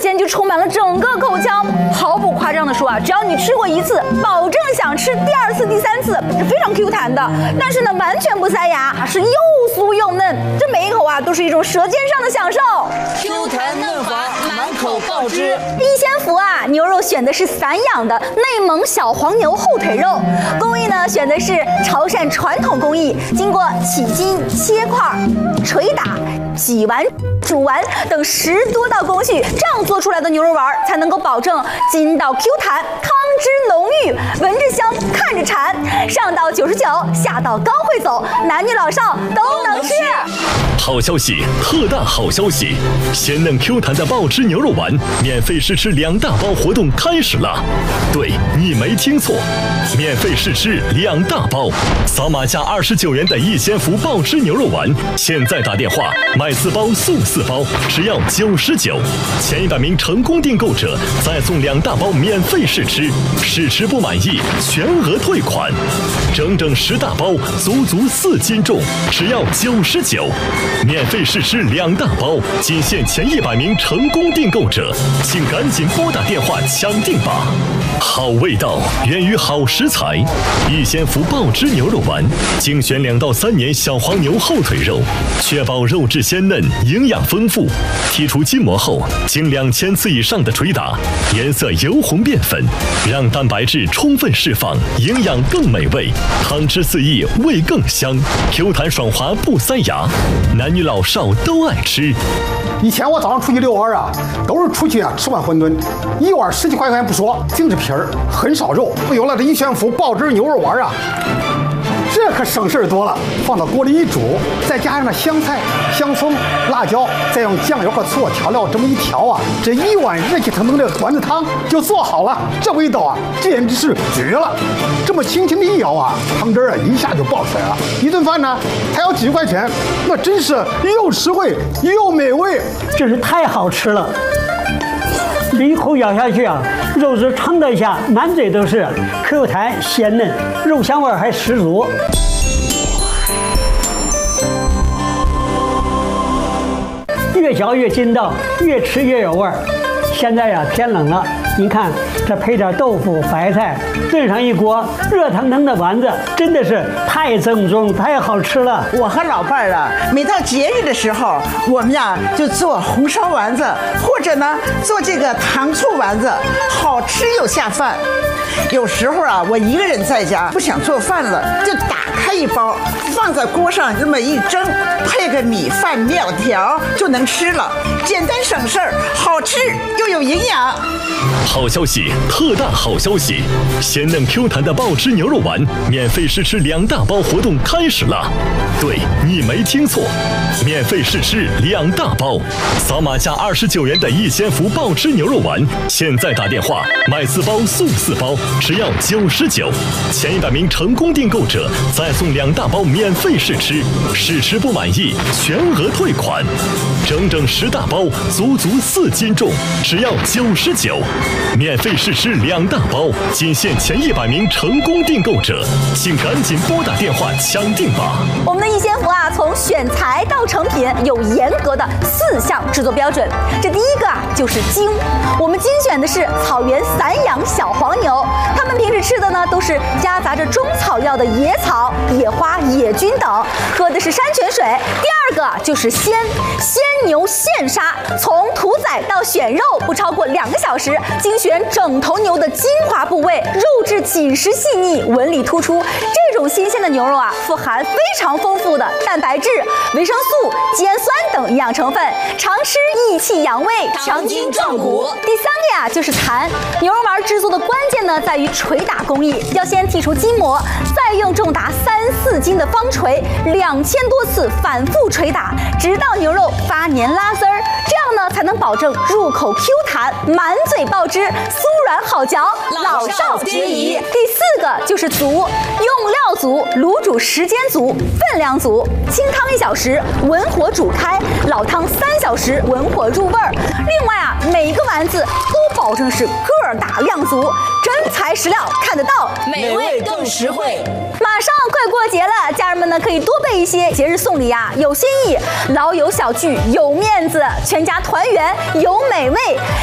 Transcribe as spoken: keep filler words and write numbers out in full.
间就充满了整个口腔。毫不夸张的说啊，只要你吃过一次，保证想吃第二次、第三次，是非常 Q 弹的。但是呢，完全不塞牙，是又酥又嫩，这每一口啊都是一种舌尖上的享受。 Q 弹嫩滑，满口爆汁。 一仙福啊，牛肉选的是散养的内蒙小黄牛后腿肉，工艺呢选的是潮汕传统工艺，经过起筋、切块、捶打、洗完、煮完等十多道工序，这样做出来的牛肉丸才能够保证筋道 Q 弹，汤汁浓郁，闻着香，看着馋。上到九十九，下到高会走，男女老少都能吃。 好消息，特大好消息！鲜嫩 Q 弹的爆汁牛肉丸免费试吃两大包活动开始了。对，你没听错，免费试吃两大包，扫码价二十九元的一仙福爆汁牛肉丸，现在打电话买四包送四包，只要九十九。前一百名成功订购者再送两大包免费试吃，试吃不满意全额退款。整整十大包，足足四斤重，只要九十九。免费试吃两大包，仅限前一百名成功订购者，请赶紧拨打电话抢订吧！好味道源于好食材，一仙福爆汁牛肉丸精选两到三年小黄牛后腿肉，确保肉质鲜嫩、营养丰富。剔除筋膜后，经两千次以上的捶打，颜色由红变粉，让蛋白质充分释放，营养更美味，汤汁四溢，味更香，Q 弹爽滑不塞牙，男女老少都爱吃。 以前我早上出去遛弯啊，都是出去啊吃碗馄饨，一碗十几块钱不说，净是皮儿，很少肉。有了这一仙福爆汁牛肉丸啊，这可省事儿多了。放到锅里一煮，再加上那香菜、香葱、辣椒，再用酱油和醋调料这么一调啊，这一碗热气腾腾的丸子汤就做好了。这味道啊，简直是绝了！这么轻轻的一舀啊，汤汁啊一下就爆出来了。一顿饭呢，才要几块钱，那真是又实惠又美味， 真是太好吃了。一口咬下去啊，肉质撑得下，满嘴都是 Q 弹鲜嫩，肉香味还十足。越嚼越筋道，越吃越有味儿。现在呀，天冷了，您看这配点豆腐、白菜，炖上一锅热腾腾的丸子，真的是太正宗、太好吃了。 我和老伴儿啊，每到节日的时候，我们呀就做红烧丸子，或者呢做这个糖醋丸子，好吃又下饭。有时候啊，我一个人在家不想做饭了，就打开一包，放在锅上这么一蒸，配个米饭、面条就能吃了，简单省事儿，好吃又有营养。 好消息，特大好消息！鲜嫩 Q 弹的爆汁牛肉丸免费试吃两大包活动开始了。对，你没听错，免费试吃两大包，扫码价二十九元的一仙福爆汁牛肉丸，现在打电话买四包送四包，只要九十九。前一百名成功订购者再送两大包免费试吃，试吃不满意全额退款。整整十大包，足足四斤重，只要九十九。免费试吃两大包，仅限前一百名成功订购者，请赶紧拨打电话抢订吧！ 我们的一仙福啊，从选材到成品有严格的四项制作标准。这第一个啊，就是精。我们精选的是草原散养小黄牛，他们平时吃的呢都是夹杂着中草药的野草、野花、野菌等，喝的是山泉水。第二个就是鲜，鲜牛现杀，从屠宰到选肉不超过两个小时，精选整头牛的精华部位，肉质紧实细腻，纹理突出。这种新鲜的牛肉啊，富含非常丰富的蛋白质、维生素、肌氨酸等营养成分，常吃益气养胃， 强筋壮骨。 第三个呀，就是弹。牛肉丸制作的关键呢，在于捶打工艺，要先剔除筋膜，再用重达三四斤的方锤，两千多次反复捶打，直到牛肉发黏拉丝儿，这样呢才能保证入口 Q 弹，满嘴爆汁，酥软好嚼，老少皆宜。第四个就是足，用料足，卤煮时间足，分量足，清汤一小时，文火煮开，老汤三小时，文火入味儿。另外啊，每一个丸子都保证是个儿大量足，真材实料看得到， 美味更实惠。 马上快过节了，家人们呢可以多备一些节日送礼呀，有心意，老友小聚有面子，全家团圆有美味。